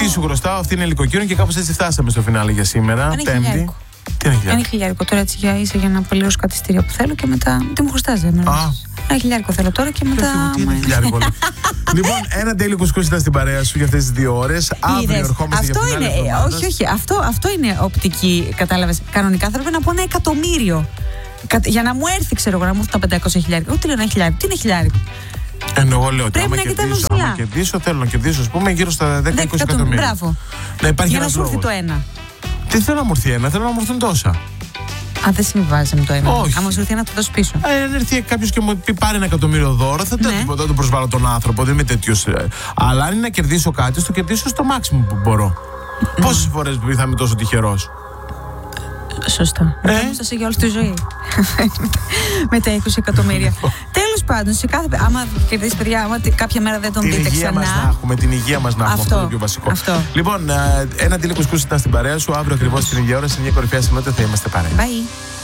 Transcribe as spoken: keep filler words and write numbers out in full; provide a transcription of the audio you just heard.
Τι σου χρωστάω, αυτή είναι υλικοκύρων και κάπως έτσι φτάσαμε στο φινάλε για σήμερα. Πέμπτη. Τι είναι ένα χιλιάρικο τώρα έτσι για είσαι για να πληρώσω κάτι στήρια που θέλω και μετά. Τι μου χρωστάς, δεν με ρωτάς. Ένα χιλιάρικο θέλω τώρα και μετά. Λοιπόν, ένα τέλειο κουσκούς ήταν στην παρέα σου για αυτές τις δύο ώρες. Αύριο ερχόμαστε για φινάλε εβδομάδας. Όχι, όχι, αυτό, αυτό είναι οπτική, κατάλαβες. Κανονικά θα έπρεπε να πω ένα εκατομμύριο. Για να μου έρθει, ξέρω εγώ, να μου έρθει τα πεντακόσια χιλιάρικα. Εγώ τι λέω ένα χιλιάρικο. Τι είναι χιλιάρικο. Ενώ εγώ λέω ότι άμα κερδίσω, άμα κερδίσω, θέλω να κερδίσω, ας πούμε, γύρω στα δέκα με είκοσι εκατομμύρια. Μπράβο. Να υπάρχει για να σου έρθει το ένα. Τι θέλω να μου έρθει ένα, θέλω να μου έρθουν τόσα. Α, δεν συμβάζει με το ένα. Όχι. Άμα σου έρθει ένα, το δώσει πίσω. Ε, αν έρθει κάποιο και μου πει πάρει ένα εκατομμύριο δώρο, θα ναι. το, το προσβάλλω τον άνθρωπο, δεν είμαι τέτοιο. Αλλά αν είναι να κερδίσω κάτι, το κερδίσω στο maximum που μπορώ. Mm. Πόσες φορές θα είμαι τόσο τυχερός. Σωστά. Ε? Μετάμεσα για όλη τη ζωή. Με τα είκοσι εκατομμύρια. Τέλος πάντων, σε κάθε. Άμα κερδίσει, παιδιά, άμα κάποια μέρα δεν τον την δείτε ξανά. Μας να έχουμε, την υγεία μας να έχουμε. Αυτό, αυτό το πιο βασικό. Αυτό. Λοιπόν, ένα τηλεκουσκούς ήταν στην παρέα σου. Αύριο ακριβώς την ίδια ώρα, σε μια κορυφαία συνότητα θα είμαστε παρέα. Bye.